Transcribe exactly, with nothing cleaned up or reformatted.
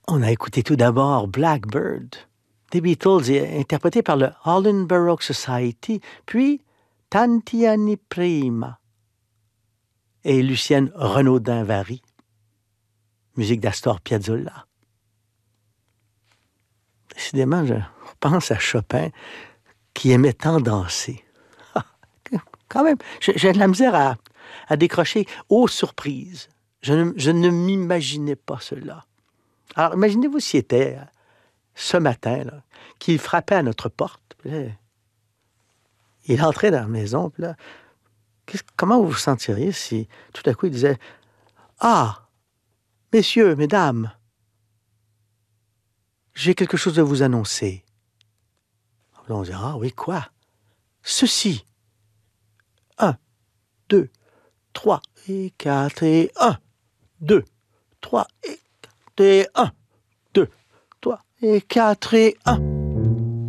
On a écouté tout d'abord Blackbird des Beatles, et interprété par le Holland Baroque Society, puis Tanti anni prima et Lucienne Renaudin-Vary, musique d'Astor Piazzolla. Décidément, je pense à Chopin qui aimait tant danser. Quand même, j'ai de la misère à, à décrocher. Oh, surprise! Je ne, je ne m'imaginais pas cela. Alors, imaginez-vous s'il était ce matin, là, qu'il frappait à notre porte. Là, il entrait dans la maison, puis là, comment vous vous sentiriez si tout à coup il disait « Ah, messieurs, mesdames, j'ai quelque chose à vous annoncer. » Là, on dit « Ah oui, quoi? Ceci. Un, deux, trois et quatre et un. Deux, trois et quatre et un. Deux, trois et quatre et un. »